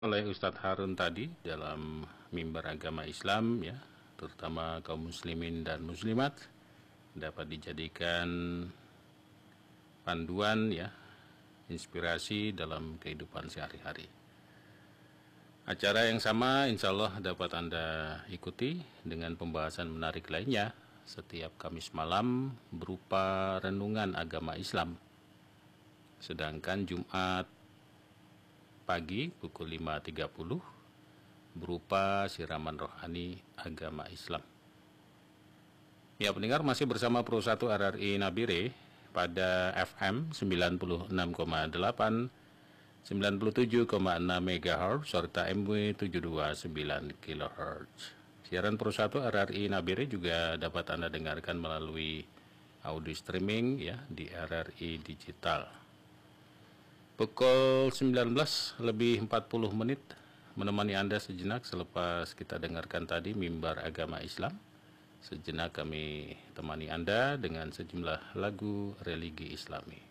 oleh Ustadz Harun tadi dalam mimbar agama Islam, ya, terutama kaum muslimin dan muslimat, dapat dijadikan panduan, ya, inspirasi dalam kehidupan sehari-hari. Acara yang sama insya Allah dapat Anda ikuti dengan pembahasan menarik lainnya setiap Kamis malam berupa renungan agama Islam. Sedangkan Jumat pagi pukul 5.30 berupa siraman rohani agama Islam. Ya, pendengar, masih bersama Pro 1 RRI Nabire pada FM 96,8, 97,6 MHz serta MW 729 kHz. Siaran Pro 1 RRI Nabire juga dapat Anda dengarkan melalui audio streaming, ya, di RRI Digital. Pukul 19:40 menemani Anda sejenak selepas kita dengarkan tadi mimbar agama Islam. Sejenak kami temani Anda dengan sejumlah lagu religi Islami.